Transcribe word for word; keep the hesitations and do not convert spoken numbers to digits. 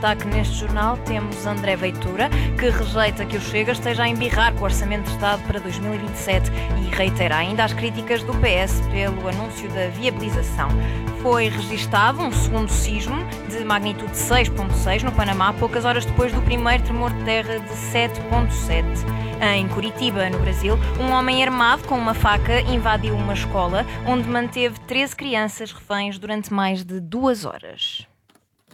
Destaque neste jornal temos André Ventura, que rejeita que o Chega esteja a embirrar com o Orçamento de Estado para dois mil e vinte e sete e reitera ainda as críticas do P S pelo anúncio da viabilização. Foi registado um segundo sismo de magnitude seis ponto seis no Panamá, poucas horas depois do primeiro tremor de terra de sete ponto sete. Em Curitiba, no Brasil, um homem armado com uma faca invadiu uma escola onde manteve treze crianças reféns durante mais de duas horas.